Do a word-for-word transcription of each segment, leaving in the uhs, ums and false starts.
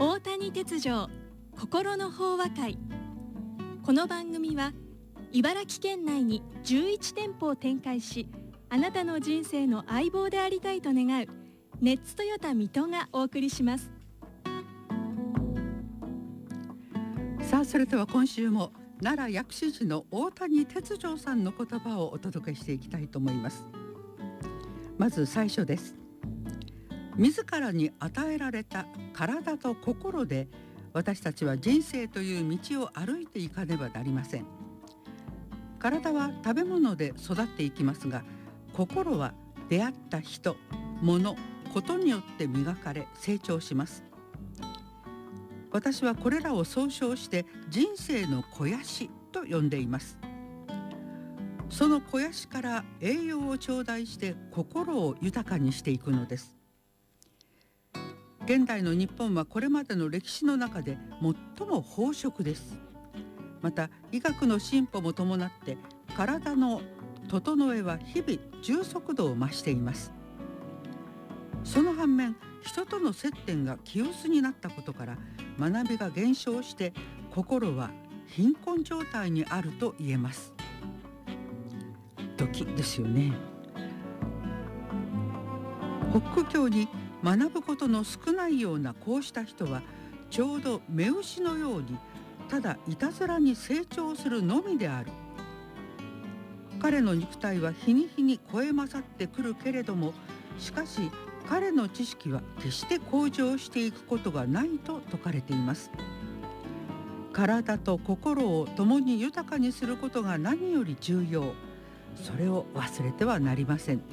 大谷哲丈心の法話会。この番組は茨城県内にじゅういち店舗を展開し、あなたの人生の相棒でありたいと願うネッツトヨタ水戸がお送りします。 さあ、それでは今週も奈良薬師寺の大谷哲丈さんの言葉をお届けしていきたいと思います。まず最初です。自らに与えられた体と心で私たちは人生という道を歩いていかねばなりません。体は食べ物で育っていきますが、心は出会った人、物、ことによって磨かれ成長します。私はこれらを総称して人生の肥やしと呼んでいます。その肥やしから栄養を頂戴して心を豊かにしていくのです。現代の日本はこれまでの歴史の中で最も飽食です。また医学の進歩も伴って体の整えは日々充足度を増しています。その反面、人との接点が気薄になったことから学びが減少して心は貧困状態にあると言えます。時ですよね。法華経に学ぶことの少ないようなこうした人はちょうど目牛のようにただいたずらに成長するのみである。彼の肉体は日に日に超え勝ってくるけれども、しかし彼の知識は決して向上していくことがないと説かれています。体と心を共に豊かにすることが何より重要。それを忘れてはなりません。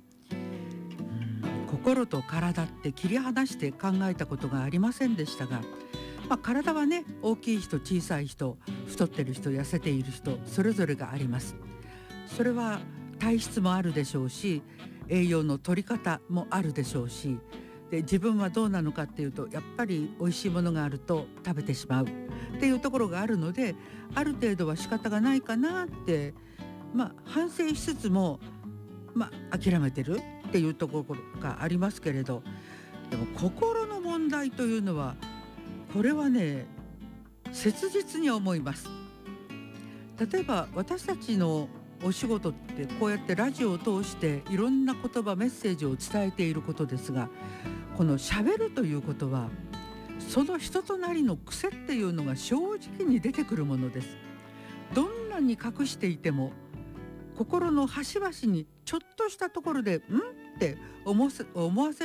心と体って切り離して考えたことがありませんでしたが、まあ、体はね、大きい人、小さい人、太ってる人、痩せている人、それぞれがあります。それは体質もあるでしょうし、栄養の取り方もあるでしょうし、で自分はどうなのかっていうと、やっぱり美味しいものがあると食べてしまうっていうところがあるので、ある程度は仕方がないかなって、まあ、反省しつつも、まあ、諦めてるっていうところがありますけれど、でも心の問題というのはこれはね、切実に思います。例えば私たちのお仕事ってこうやってラジオを通していろんな言葉、メッセージを伝えていることですが、この喋るということはその人となりの癖っていうのが正直に出てくるものです。どんなに隠していても心の端々にちょっとしたところでんって思わせ思わせ